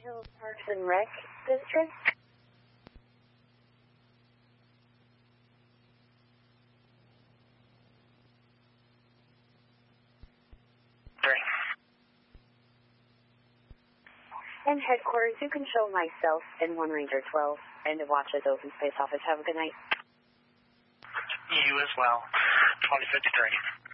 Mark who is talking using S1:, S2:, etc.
S1: Hills Parks and Rec District. And headquarters, you can show myself and 1 Ranger 12 and the Watches Open Space Office. Have a good night.
S2: You as well. 2053.